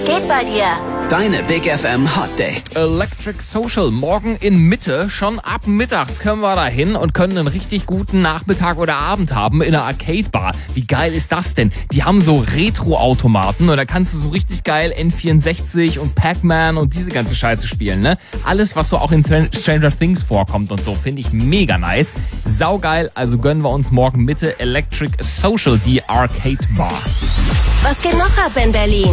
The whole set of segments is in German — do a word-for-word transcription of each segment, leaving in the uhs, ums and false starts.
geht bei dir? Deine Big F M Hot Dates. Electric Social, morgen in Mitte. Schon ab mittags können wir da hin und können einen richtig guten Nachmittag oder Abend haben in einer Arcade-Bar. Wie geil ist das denn? Die haben so Retro-Automaten und da kannst du so richtig geil N vierundsechzig und Pac-Man und diese ganze Scheiße spielen, ne? Alles, was so auch in Stranger Things vorkommt und so, finde ich mega nice. Saugeil, also gönnen wir uns morgen Mitte Electric Social, die Arcade-Bar. Was geht noch ab in Berlin?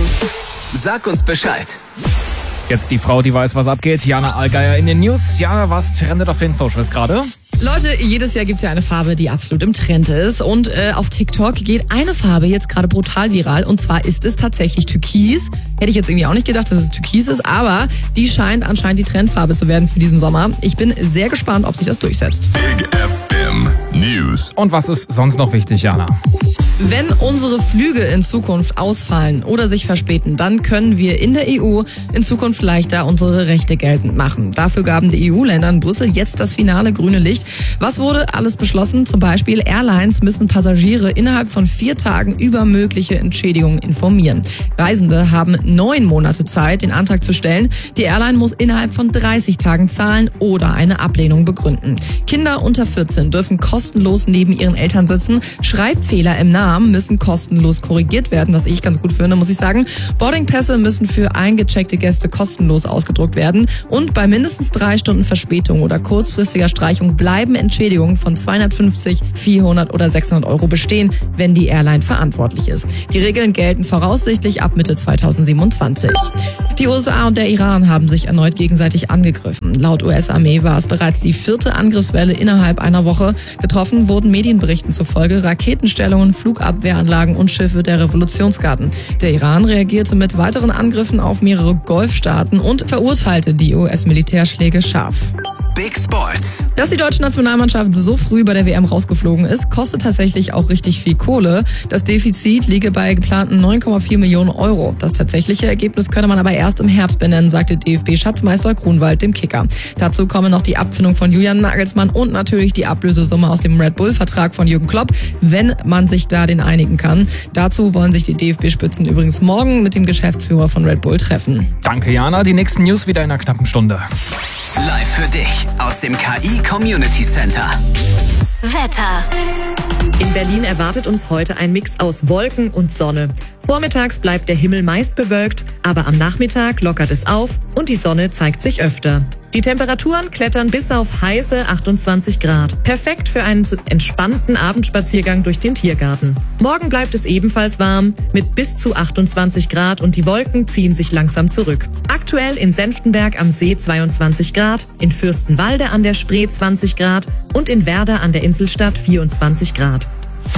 Sag uns Bescheid. Jetzt die Frau, die weiß, was abgeht. Jana Allgeier in den News. Jana, was trendet auf den Socials gerade? Leute, jedes Jahr gibt es ja eine Farbe, die absolut im Trend ist. Und äh, auf TikTok geht eine Farbe jetzt gerade brutal viral. Und zwar ist es tatsächlich Türkis. Hätte ich jetzt irgendwie auch nicht gedacht, dass es Türkis ist. Aber die scheint anscheinend die Trendfarbe zu werden für diesen Sommer. Ich bin sehr gespannt, ob sich das durchsetzt. Big F M News. Und was ist sonst noch wichtig, Jana? Wenn unsere Flüge in Zukunft ausfallen oder sich verspäten, dann können wir in der E U in Zukunft leichter unsere Rechte geltend machen. Dafür gaben die E U-Länder in Brüssel jetzt das finale grüne Licht. Was wurde alles beschlossen? Zum Beispiel Airlines müssen Passagiere innerhalb von vier Tagen über mögliche Entschädigungen informieren. Reisende haben neun Monate Zeit, den Antrag zu stellen. Die Airline muss innerhalb von dreißig Tagen zahlen oder eine Ablehnung begründen. Kinder unter vierzehn dürfen kostenlos neben ihren Eltern sitzen. Schreibfehler im Namen müssen kostenlos korrigiert werden, was ich ganz gut finde, muss ich sagen. Boardingpässe müssen für eingecheckte Gäste kostenlos ausgedruckt werden. Und bei mindestens drei Stunden Verspätung oder kurzfristiger Streichung bleiben Entschädigungen von zweihundertfünfzig, vierhundert oder sechshundert Euro bestehen, wenn die Airline verantwortlich ist. Die Regeln gelten voraussichtlich ab Mitte zweitausendsiebenundzwanzig. Die U S A und der Iran haben sich erneut gegenseitig angegriffen. Laut U S-Armee war es bereits die vierte Angriffswelle innerhalb einer Woche. Getroffen wurden Medienberichten zufolge Raketenstellungen, Flugabwehranlagen und Schiffe der Revolutionsgarden. Der Iran reagierte mit weiteren Angriffen auf mehrere Golfstaaten und verurteilte die U S-Militärschläge scharf. Big Sports. Dass die deutsche Nationalmannschaft so früh bei der W M rausgeflogen ist, kostet tatsächlich auch richtig viel Kohle. Das Defizit liege bei geplanten neun Komma vier Millionen Euro. Das tatsächliche Ergebnis könne man aber erst im Herbst benennen, sagte D F B-Schatzmeister Grunwald dem Kicker. Dazu kommen noch die Abfindung von Julian Nagelsmann und natürlich die Ablösesumme aus dem Red Bull-Vertrag von Jürgen Klopp, wenn man sich da den einigen kann. Dazu wollen sich die D F B-Spitzen übrigens morgen mit dem Geschäftsführer von Red Bull treffen. Danke, Jana. Die nächsten News wieder in einer knappen Stunde. Live für dich aus dem K I Community Center. Wetter. In Berlin erwartet uns heute ein Mix aus Wolken und Sonne. Vormittags bleibt der Himmel meist bewölkt, aber am Nachmittag lockert es auf und die Sonne zeigt sich öfter. Die Temperaturen klettern bis auf heiße achtundzwanzig Grad. Perfekt für einen entspannten Abendspaziergang durch den Tiergarten. Morgen bleibt es ebenfalls warm mit bis zu achtundzwanzig Grad und die Wolken ziehen sich langsam zurück. Aktuell in Senftenberg am See zweiundzwanzig Grad, in Fürstenwalde an der Spree zwanzig Grad und in Werder an der Inselstadt vierundzwanzig Grad.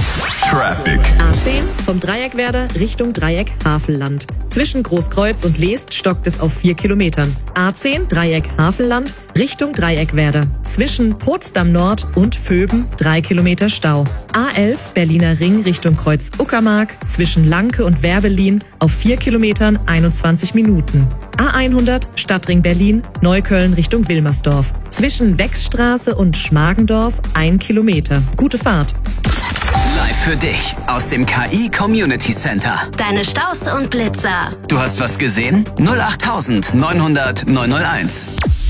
Traffic. A zehn vom Dreieckwerder Richtung Dreieck Havelland. Zwischen Großkreuz und Leest stockt es auf vier Kilometern. A zehn Dreieck Havelland Richtung Dreieckwerder. Zwischen Potsdam Nord und Vöben drei Kilometer Stau. A elf Berliner Ring Richtung Kreuz Uckermark. Zwischen Lanke und Werbelin auf vier Kilometern einundzwanzig Minuten. A hundert Stadtring Berlin Neukölln Richtung Wilmersdorf. Zwischen Wechsstraße und Schmargendorf ein Kilometer. Gute Fahrt. Live für dich aus dem K I Community Center. Deine Staus und Blitzer. Du hast was gesehen? null acht neunhundert neunhunderteins.